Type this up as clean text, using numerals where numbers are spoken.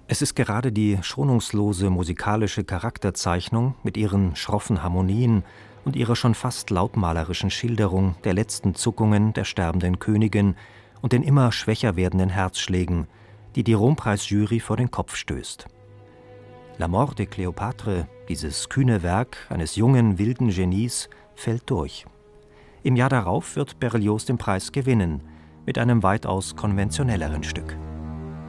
Es ist gerade die schonungslose musikalische Charakterzeichnung mit ihren schroffen Harmonien und ihrer schon fast lautmalerischen Schilderung der letzten Zuckungen der sterbenden Königin und den immer schwächer werdenden Herzschlägen, die die Rompreis-Jury vor den Kopf stößt. La Mort de Cléopâtre, dieses kühne Werk eines jungen, wilden Genies, fällt durch. Im Jahr darauf wird Berlioz den Preis gewinnen, mit einem weitaus konventionelleren Stück.